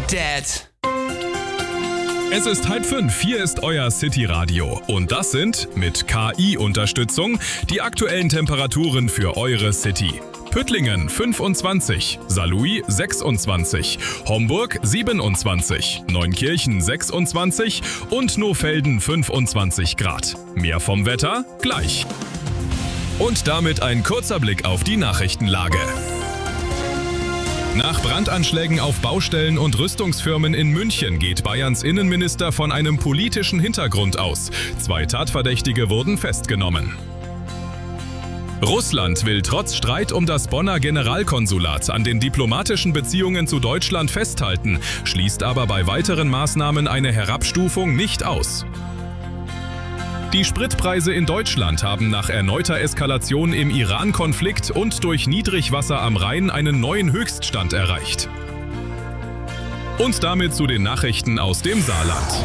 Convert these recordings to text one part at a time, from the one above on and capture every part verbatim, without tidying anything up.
Dad. Es ist halb fünf, hier ist euer City Radio. Und das sind, mit K I-Unterstützung, die aktuellen Temperaturen für eure City. Püttlingen fünfundzwanzig, Saarlouis sechsundzwanzig, Homburg siebenundzwanzig, Neunkirchen sechsundzwanzig und Nohfelden fünfundzwanzig Grad. Mehr vom Wetter gleich. Und damit ein kurzer Blick auf die Nachrichtenlage. Nach Brandanschlägen auf Baustellen und Rüstungsfirmen in München geht Bayerns Innenminister von einem politischen Hintergrund aus. Zwei Tatverdächtige wurden festgenommen. Russland will trotz Streit um das Bonner Generalkonsulat an den diplomatischen Beziehungen zu Deutschland festhalten, schließt aber bei weiteren Maßnahmen eine Herabstufung nicht aus. Die Spritpreise in Deutschland haben nach erneuter Eskalation im Iran-Konflikt und durch Niedrigwasser am Rhein einen neuen Höchststand erreicht. Und damit zu den Nachrichten aus dem Saarland.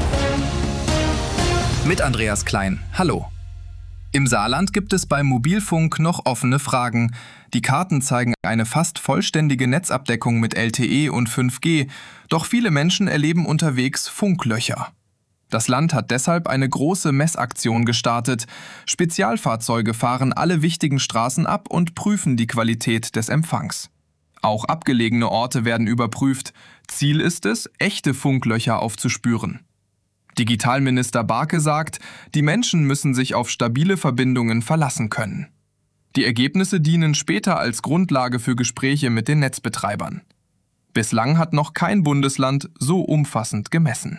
Mit Andreas Klein. Hallo. Im Saarland gibt es beim Mobilfunk noch offene Fragen. Die Karten zeigen eine fast vollständige Netzabdeckung mit L T E und fünf G, doch viele Menschen erleben unterwegs Funklöcher. Das Land hat deshalb eine große Messaktion gestartet. Spezialfahrzeuge fahren alle wichtigen Straßen ab und prüfen die Qualität des Empfangs. Auch abgelegene Orte werden überprüft. Ziel ist es, echte Funklöcher aufzuspüren. Digitalminister Barke sagt, die Menschen müssen sich auf stabile Verbindungen verlassen können. Die Ergebnisse dienen später als Grundlage für Gespräche mit den Netzbetreibern. Bislang hat noch kein Bundesland so umfassend gemessen.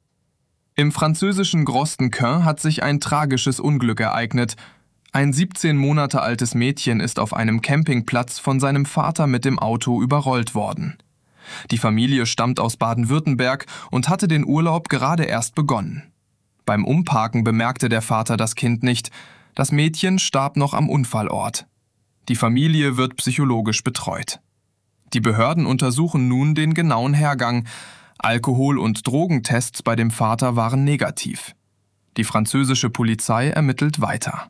Im französischen Grostenquin hat sich ein tragisches Unglück ereignet. Ein siebzehn Monate altes Mädchen ist auf einem Campingplatz von seinem Vater mit dem Auto überrollt worden. Die Familie stammt aus Baden-Württemberg und hatte den Urlaub gerade erst begonnen. Beim Umparken bemerkte der Vater das Kind nicht. Das Mädchen starb noch am Unfallort. Die Familie wird psychologisch betreut. Die Behörden untersuchen nun den genauen Hergang. Alkohol- und Drogentests bei dem Vater waren negativ. Die französische Polizei ermittelt weiter.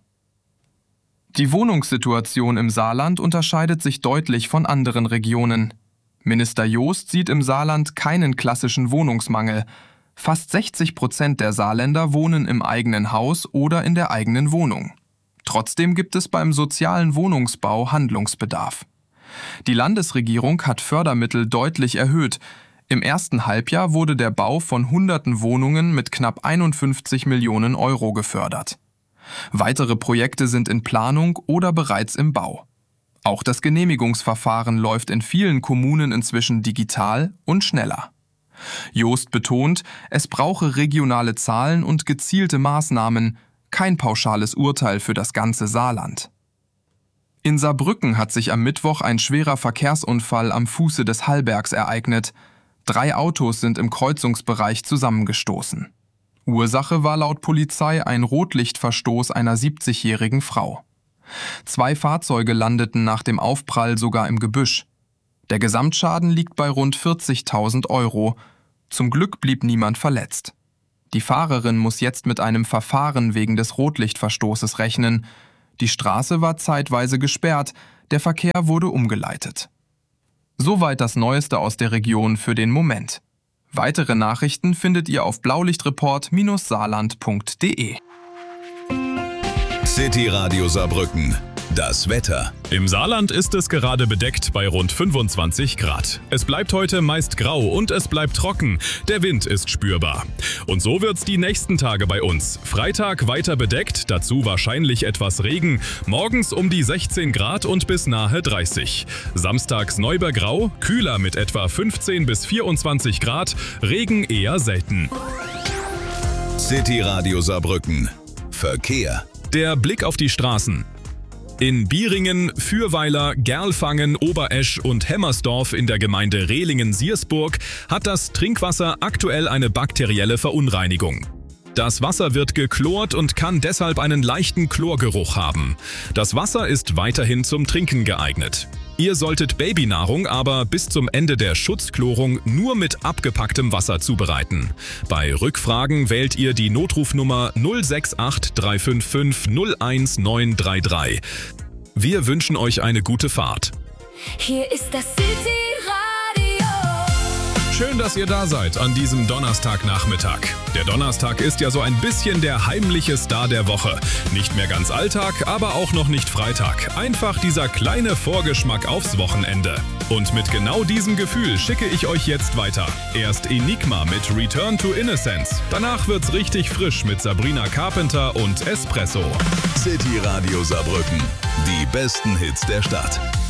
Die Wohnungssituation im Saarland unterscheidet sich deutlich von anderen Regionen. Minister Joost sieht im Saarland keinen klassischen Wohnungsmangel. Fast sechzig Prozent der Saarländer wohnen im eigenen Haus oder in der eigenen Wohnung. Trotzdem gibt es beim sozialen Wohnungsbau Handlungsbedarf. Die Landesregierung hat Fördermittel deutlich erhöht. Im ersten Halbjahr wurde der Bau von hunderten Wohnungen mit knapp einundfünfzig Millionen Euro gefördert. Weitere Projekte sind in Planung oder bereits im Bau. Auch das Genehmigungsverfahren läuft in vielen Kommunen inzwischen digital und schneller. Joost betont, es brauche regionale Zahlen und gezielte Maßnahmen, kein pauschales Urteil für das ganze Saarland. In Saarbrücken hat sich am Mittwoch ein schwerer Verkehrsunfall am Fuße des Hallbergs ereignet. Drei Autos sind im Kreuzungsbereich zusammengestoßen. Ursache war laut Polizei ein Rotlichtverstoß einer siebzigjährigen Frau. Zwei Fahrzeuge landeten nach dem Aufprall sogar im Gebüsch. Der Gesamtschaden liegt bei rund vierzigtausend Euro. Zum Glück blieb niemand verletzt. Die Fahrerin muss jetzt mit einem Verfahren wegen des Rotlichtverstoßes rechnen. Die Straße war zeitweise gesperrt, der Verkehr wurde umgeleitet. Soweit das Neueste aus der Region für den Moment. Weitere Nachrichten findet ihr auf blaulichtreport Bindestrich saarland punkt de. City Radio Saarbrücken. Das Wetter. Im Saarland ist es gerade bedeckt bei rund fünfundzwanzig Grad. Es bleibt heute meist grau und es bleibt trocken. Der Wind ist spürbar. Und so wird's die nächsten Tage bei uns. Freitag weiter bedeckt, dazu wahrscheinlich etwas Regen. Morgens um die sechzehn Grad und bis nahe dreißig. Samstags Neubergrau, kühler mit etwa fünfzehn bis vierundzwanzig Grad. Regen eher selten. City Radio Saarbrücken. Verkehr. Der Blick auf die Straßen. In Bieringen, Fürweiler, Gerlfangen, Oberesch und Hemmersdorf in der Gemeinde Rehlingen-Siersburg hat das Trinkwasser aktuell eine bakterielle Verunreinigung. Das Wasser wird geklort und kann deshalb einen leichten Chlorgeruch haben. Das Wasser ist weiterhin zum Trinken geeignet. Ihr solltet Babynahrung aber bis zum Ende der Schutzchlorung nur mit abgepacktem Wasser zubereiten. Bei Rückfragen wählt ihr die Notrufnummer null sechs acht drei fünf fünf null eins neun drei drei. Wir wünschen euch eine gute Fahrt. Hier ist das City Radio. Schön, dass ihr da seid an diesem Donnerstagnachmittag. Der Donnerstag ist ja so ein bisschen der heimliche Star der Woche. Nicht mehr ganz Alltag, aber auch noch nicht Freitag. Einfach dieser kleine Vorgeschmack aufs Wochenende. Und mit genau diesem Gefühl schicke ich euch jetzt weiter. Erst Enigma mit Return to Innocence. Danach wird's richtig frisch mit Sabrina Carpenter und Espresso. City Radio Saarbrücken. Die besten Hits der Stadt.